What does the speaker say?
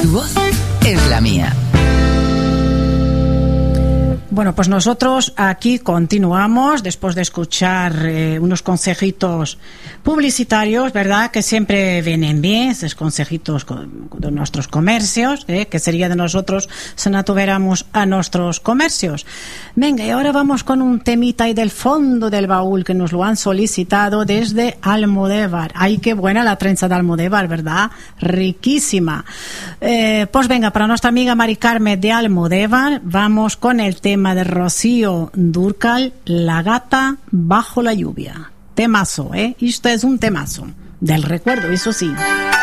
Tu voz es la mía. Bueno, pues nosotros aquí continuamos después de escuchar unos consejitos publicitarios, ¿verdad? Que siempre vienen bien, esos consejitos de nuestros comercios, que sería de nosotros si no tuviéramos a nuestros comercios. Venga, y ahora vamos con un temita ahí del fondo del baúl que nos lo han solicitado desde Almodóvar. Ay, qué buena la trenza de Almodóvar, ¿verdad? Riquísima. Pues venga, para nuestra amiga Mari Carmen de Almodóvar, vamos con el tema de Rocío Dúrcal, La gata bajo la lluvia. Temazo, Esto es un temazo. Del recuerdo, eso sí.